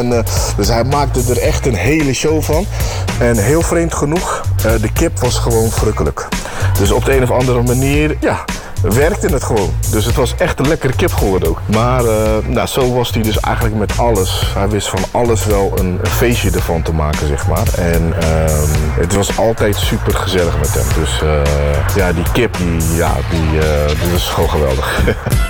Dus hij maakte er echt een hele show van. En heel vreemd genoeg, de kip was gewoon verrukkelijk. Dus op de een of andere manier, ja, werkte het gewoon. Dus het was echt een lekkere kip geworden ook. Maar nou, zo was hij dus eigenlijk met alles. Hij wist van alles wel een feestje ervan te maken, zeg maar. En het was altijd super gezellig met hem. Dus ja, die kip, die was gewoon geweldig.